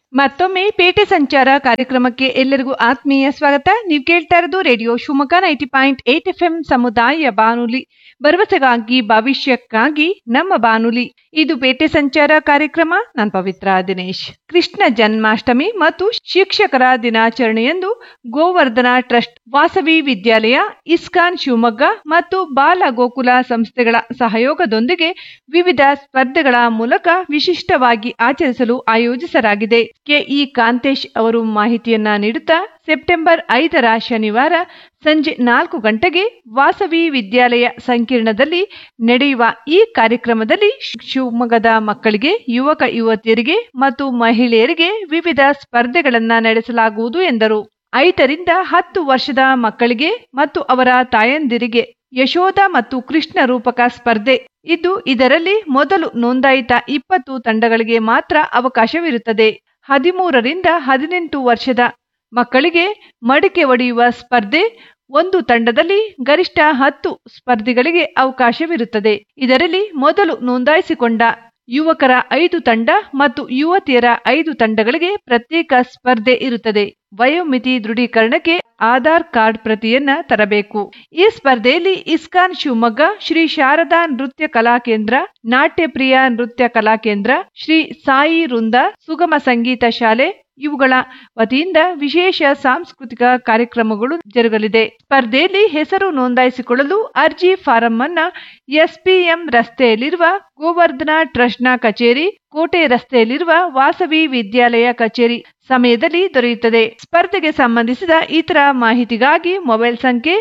ಮತ್ತೊಮ್ಮೆ ಪೇಟೆ ಸಂಚಾರ ಕಾರ್ಯಕ್ರಮಕ್ಕೆ ಎಲ್ಲರಿಗೂ ಆತ್ಮೀಯ ಸ್ವಾಗತ. ನೀವು ಕೇಳ್ತಾ ಇರೋದು ರೇಡಿಯೋ ಶಿವಮೊಗ್ಗ 90.8 FM ಸಮುದಾಯ ಬಾನುಲಿ, ಭರವಸೆಗಾಗಿ ಭವಿಷ್ಯಕ್ಕಾಗಿ ನಮ್ಮ ಬಾನುಲಿ. ಇದು ಪೇಟೆ ಸಂಚಾರ ಕಾರ್ಯಕ್ರಮ. ನಾನು ಪವಿತ್ರ ದಿನೇಶ್. ಕೃಷ್ಣ ಜನ್ಮಾಷ್ಟಮಿ ಮತ್ತು ಶಿಕ್ಷಕರ ದಿನಾಚರಣೆಯಂದು ಗೋವರ್ಧನ ಟ್ರಸ್ಟ್, ವಾಸವಿ ವಿದ್ಯಾಲಯ, ಇಸ್ಕಾನ್ ಶಿವಮೊಗ್ಗ ಮತ್ತು ಬಾಲ ಗೋಕುಲ ಸಂಸ್ಥೆಗಳ ಸಹಯೋಗದೊಂದಿಗೆ ವಿವಿಧ ಸ್ಪರ್ಧೆಗಳ ಮೂಲಕ ವಿಶಿಷ್ಟವಾಗಿ ಆಚರಿಸಲು ಆಯೋಜಿಸಲಾಗಿದೆ. ಕೆಇ ಕಾಂತೇಶ್ ಅವರು ಮಾಹಿತಿಯನ್ನ ನೀಡುತ್ತಾ, ಸೆಪ್ಟೆಂಬರ್ 5ರ ಶನಿವಾರ ಸಂಜೆ 4 ಗಂಟೆಗೆ ವಾಸವಿ ವಿದ್ಯಾಲಯ ಸಂಕೀರ್ಣದಲ್ಲಿ ನಡೆಯುವ ಈ ಕಾರ್ಯಕ್ರಮದಲ್ಲಿ ಶಿವಮೊಗ್ಗದ ಮಕ್ಕಳಿಗೆ, ಯುವಕ ಯುವತಿಯರಿಗೆ ಮತ್ತು ಮಹಿಳೆಯರಿಗೆ ವಿವಿಧ ಸ್ಪರ್ಧೆಗಳನ್ನು ನಡೆಸಲಾಗುವುದು ಎಂದರು. 5ರಿಂದ 10 ವರ್ಷದ ಮಕ್ಕಳಿಗೆ ಮತ್ತು ಅವರ ತಾಯಂದಿರಿಗೆ ಯಶೋಧ ಮತ್ತು ಕೃಷ್ಣ ರೂಪಕ ಸ್ಪರ್ಧೆ ಇದ್ದು, ಇದರಲ್ಲಿ ಮೊದಲು ನೋಂದಾಯಿತ 20 ತಂಡಗಳಿಗೆ ಮಾತ್ರ ಅವಕಾಶವಿರುತ್ತದೆ. 13ರಿಂದ 18 ವರ್ಷದ ಮಕ್ಕಳಿಗೆ ಮಡಿಕೆ ಒಡೆಯುವ ಸ್ಪರ್ಧೆ, ಒಂದು ತಂಡದಲ್ಲಿ ಗರಿಷ್ಠ 10 ಸ್ಪರ್ಧಿಗಳಿಗೆ ಅವಕಾಶವಿರುತ್ತದೆ. ಇದರಲ್ಲಿ ಮೊದಲು ನೋಂದಾಯಿಸಿಕೊಂಡ ಯುವಕರ 5 ತಂಡ ಮತ್ತು ಯುವತಿಯರ 5 ತಂಡಗಳಿಗೆ ಪ್ರತ್ಯೇಕ ಸ್ಪರ್ಧೆ ಇರುತ್ತದೆ. ವಯೋಮಿತಿ ದೃಢೀಕರಣಕ್ಕೆ ಆಧಾರ್ ಕಾರ್ಡ್ ಪ್ರತಿಯನ್ನ ತರಬೇಕು. ಈ ಸ್ಪರ್ಧೆಯಲ್ಲಿ ಇಸ್ಕಾನ್ ಶಿವಮೊಗ್ಗ, ಶ್ರೀ ಶಾರದಾ ನೃತ್ಯ ಕಲಾ ಕೇಂದ್ರ, ನಾಟ್ಯಪ್ರಿಯ ನೃತ್ಯ ಕಲಾ ಕೇಂದ್ರ, ಶ್ರೀ ಸಾಯಿ ವೃಂದ ಸುಗಮ ಸಂಗೀತ ಶಾಲೆ ಇವುಗಳ ವತಿಯಿಂದ ವಿಶೇಷ ಸಾಂಸ್ಕೃತಿಕ ಕಾರ್ಯಕ್ರಮಗಳು ಜರುಗಲಿದೆ. ಸ್ಪರ್ಧೆಯಲ್ಲಿ ಹೆಸರು ನೋಂದಾಯಿಸಿಕೊಳ್ಳಲು ಅರ್ಜಿ ಫಾರಂ ಅನ್ನ ಎಸ್ಪಿಎಂ ರಸ್ತೆಯಲ್ಲಿರುವ ಗೋವರ್ಧನ ಟ್ರಸ್ಟ್ನ ಕಚೇರಿ, ಕೋಟೆ ರಸ್ತೆಯಲ್ಲಿರುವ ವಾಸವಿ ವಿದ್ಯಾಲಯ ಕಚೇರಿ ಸಮಯದಲ್ಲಿ ದೊರೆಯುತ್ತದೆ. ಸ್ಪರ್ಧೆಗೆ ಸಂಬಂಧಿಸಿದ ಇತರ ಮಾಹಿತಿಗಾಗಿ ಮೊಬೈಲ್ ಸಂಖ್ಯೆ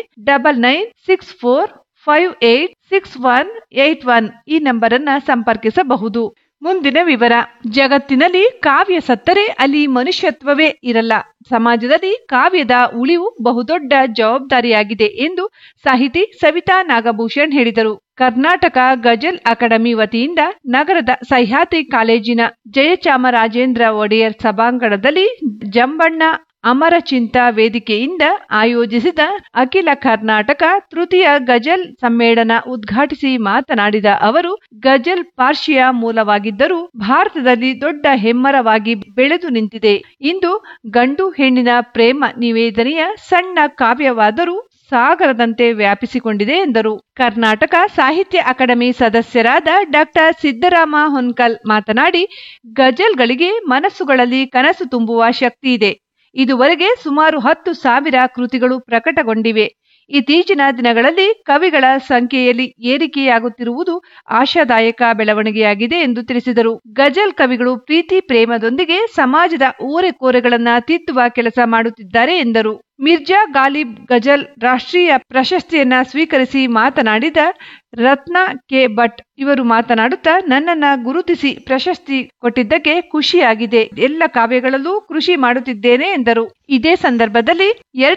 9964586181 ಈ ನಂಬರ್ ಅನ್ನ ಸಂಪರ್ಕಿಸಬಹುದು. ಮುಂದಿನ ವಿವರ. ಜಗತ್ತಿನಲ್ಲಿ ಕಾವ್ಯ ಸತ್ತರೆ ಅಲ್ಲಿ ಮನುಷ್ಯತ್ವವೇ ಇರಲ್ಲ. ಸಮಾಜದಲ್ಲಿ ಕಾವ್ಯದ ಉಳಿವು ಬಹುದೊಡ್ಡ ಜವಾಬ್ದಾರಿಯಾಗಿದೆ ಎಂದು ಸಾಹಿತಿ ಸವಿತಾ ನಾಗಭೂಷಣ್ ಹೇಳಿದರು. ಕರ್ನಾಟಕ ಗಜಲ್ ಅಕಾಡೆಮಿ ವತಿಯಿಂದ ನಗರದ ಸಹ್ಯಾದ್ರಿ ಕಾಲೇಜಿನ ಜಯಚಾಮರಾಜೇಂದ್ರ ಒಡೆಯರ್ ಸಭಾಂಗಣದಲ್ಲಿ ಜಂಬಣ್ಣ ಅಮರಚಿಂತ ವೇದಿಕೆಯಿಂದ ಆಯೋಜಿಸಿದ ಅಖಿಲ ಕರ್ನಾಟಕ ತೃತೀಯ ಗಜಲ್ ಸಮ್ಮೇಳನ ಉದ್ಘಾಟಿಸಿ ಮಾತನಾಡಿದ ಅವರು, ಗಜಲ್ ಪಾರ್ಸಿಯ ಮೂಲವಾಗಿದ್ದರೂ ಭಾರತದಲ್ಲಿ ದೊಡ್ಡ ಹೆಮ್ಮರವಾಗಿ ಬೆಳೆದು ನಿಂತಿದೆ. ಇಂದು ಗಂಡು ಹೆಣ್ಣಿನ ಪ್ರೇಮ ನಿವೇದನೆಯ ಸಣ್ಣ ಕಾವ್ಯವಾದರೂ ಸಾಗರದಂತೆ ವ್ಯಾಪಿಸಿಕೊಂಡಿದೆ ಎಂದರು. ಕರ್ನಾಟಕ ಸಾಹಿತ್ಯ ಅಕಾಡೆಮಿ ಸದಸ್ಯರಾದ ಡಾಕ್ಟರ್ ಸಿದ್ದರಾಮ ಹೊನ್ಕಲ್ ಮಾತನಾಡಿ, ಗಜಲ್ಗಳಿಗೆ ಮನಸ್ಸುಗಳಲ್ಲಿ ಕನಸು ತುಂಬುವ ಶಕ್ತಿ ಇದೆ. ಇದುವರೆಗೆ ಸುಮಾರು 10,000 ಕೃತಿಗಳು ಪ್ರಕಟಗೊಂಡಿವೆ. ಇತ್ತೀಚಿನ ದಿನಗಳಲ್ಲಿ ಕವಿಗಳ ಸಂಖ್ಯೆಯಲ್ಲಿ ಏರಿಕೆಯಾಗುತ್ತಿರುವುದು ಆಶಾದಾಯಕ ಬೆಳವಣಿಗೆಯಾಗಿದೆ ಎಂದು ತಿಳಿಸಿದರು. ಗಜಲ್ ಕವಿಗಳು ಪ್ರೀತಿ ಪ್ರೇಮದೊಂದಿಗೆ ಸಮಾಜದ ಓರೆಕೋರೆಗಳನ್ನ ತಿದ್ದುವ ಕೆಲಸ ಮಾಡುತ್ತಿದ್ದಾರೆ ಎಂದರು. ಮಿರ್ಜಾ ಗಾಲಿಬ್ ಗಜಲ್ ರಾಷ್ಟ್ರೀಯ ಪ್ರಶಸ್ತಿಯನ್ನ ಸ್ವೀಕರಿಸಿ ಮಾತನಾಡಿದ ರತ್ನ ಕೆ ಭಟ್ ಇವರು ಮಾತನಾಡುತ್ತಾ, ನನ್ನನ್ನ ಗುರುತಿಸಿ ಪ್ರಶಸ್ತಿ ಕೊಟ್ಟಿದ್ದಕ್ಕೆ ಖುಷಿಯಾಗಿದೆ. ಎಲ್ಲ ಕಾವ್ಯಗಳಲ್ಲೂ ಕೃಷಿ ಮಾಡುತ್ತಿದ್ದೇನೆ ಎಂದರು. ಇದೇ ಸಂದರ್ಭದಲ್ಲಿ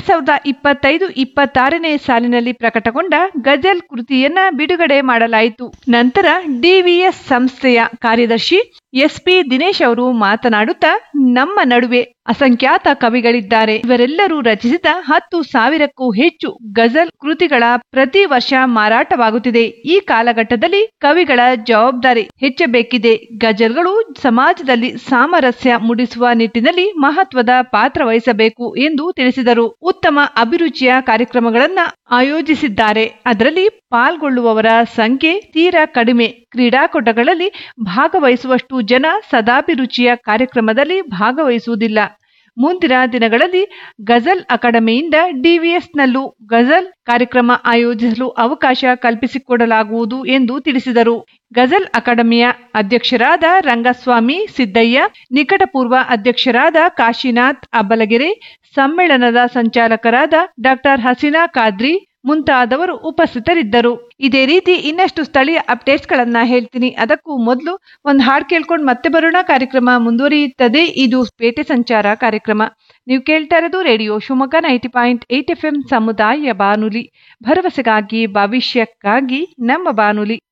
2025-26ನೇ ಸಾಲಿನಲ್ಲಿ ಪ್ರಕಟಗೊಂಡ ಗಜಲ್ ಕೃತಿಯನ್ನ ಬಿಡುಗಡೆ ಮಾಡಲಾಯಿತು. ನಂತರ ಡಿವಿಎಸ್ ಸಂಸ್ಥೆಯ ಕಾರ್ಯದರ್ಶಿ ಎಸ್ಪಿ ದಿನೇಶ್ ಅವರು ಮಾತನಾಡುತ್ತಾ, ನಮ್ಮ ನಡುವೆ ಅಸಂಖ್ಯಾತ ಕವಿಗಳಿದ್ದಾರೆ. ಇವರೆಲ್ಲರೂ ರಚಿಸಿದ 10,000ಕ್ಕೂ ಹೆಚ್ಚು ಗಜಲ್ ಕೃತಿಗಳ ಪ್ರತಿ ವರ್ಷ ಮಾರಾಟವಾಗುತ್ತಿದೆ. ಈ ಕಾಲಘಟ್ಟದಲ್ಲಿ ಕವಿಗಳ ಜವಾಬ್ದಾರಿ ಹೆಚ್ಚಬೇಕಿದೆ. ಗಜಲ್ಗಳು ಸಮಾಜದಲ್ಲಿ ಸಾಮರಸ್ಯ ಮೂಡಿಸುವ ನಿಟ್ಟಿನಲ್ಲಿ ಮಹತ್ವದ ಪಾತ್ರ ವಹಿಸಬೇಕು ಎಂದು ತಿಳಿಸಿದರು. ಉತ್ತಮ ಅಭಿರುಚಿಯ ಕಾರ್ಯಕ್ರಮಗಳನ್ನ ಆಯೋಜಿಸಿದ್ದಾರೆ. ಅದರಲ್ಲಿ ಪಾಲ್ಗೊಳ್ಳುವವರ ಸಂಖ್ಯೆ ತೀರಾ ಕಡಿಮೆ. ಕ್ರೀಡಾಕೂಟಗಳಲ್ಲಿ ಭಾಗವಹಿಸುವಷ್ಟು ಜನ ಸದಾಭಿರುಚಿಯ ಕಾರ್ಯಕ್ರಮದಲ್ಲಿ ಭಾಗವಹಿಸುವುದಿಲ್ಲ. ಮುಂದಿನ ದಿನಗಳಲ್ಲಿ ಗಜಲ್ ಅಕಾಡೆಮಿಯಿಂದ ಡಿವಿಎಸ್ನಲ್ಲೂ ಗಜಲ್ ಕಾರ್ಯಕ್ರಮ ಆಯೋಜಿಸಲು ಅವಕಾಶ ಕಲ್ಪಿಸಿಕೊಡಲಾಗುವುದು ಎಂದು ತಿಳಿಸಿದರು. ಗಜಲ್ ಅಕಾಡೆಮಿಯ ಅಧ್ಯಕ್ಷರಾದ ರಂಗಸ್ವಾಮಿ ಸಿದ್ದಯ್ಯ, ನಿಕಟಪೂರ್ವ ಅಧ್ಯಕ್ಷರಾದ ಕಾಶಿನಾಥ್ ಅಬ್ಬಲಗೆರೆ, ಸಮ್ಮೇಳನದ ಸಂಚಾಲಕರಾದ ಡಾಕ್ಟರ್ ಹಸೀನಾ ಖಾದ್ರಿ ಮುಂತಾದವರು ಉಪಸ್ಥಿತರಿದ್ದರು. ಇದೇ ರೀತಿ ಇನ್ನಷ್ಟು ಸ್ಥಳೀಯ ಅಪ್ಡೇಟ್ಸ್ ಗಳನ್ನ ಹೇಳ್ತೀನಿ. ಅದಕ್ಕೂ ಮೊದಲು ಒಂದು ಹಾಡು ಕೇಳ್ಕೊಂಡು ಮತ್ತೆ ಬರೋಣ. ಕಾರ್ಯಕ್ರಮ ಮುಂದುವರಿಯುತ್ತದೆ. ಇದು ಪೇಟೆ ಸಂಚಾರ ಕಾರ್ಯಕ್ರಮ. ನೀವು ಕೇಳ್ತಾ ಇರೋದು ರೇಡಿಯೋ ಶಿವಮೊಗ್ಗ 90.8 FM ಸಮುದಾಯ ಬಾನುಲಿ, ಭರವಸೆಗಾಗಿ ಭವಿಷ್ಯಕ್ಕಾಗಿ ನಮ್ಮ ಬಾನುಲಿ.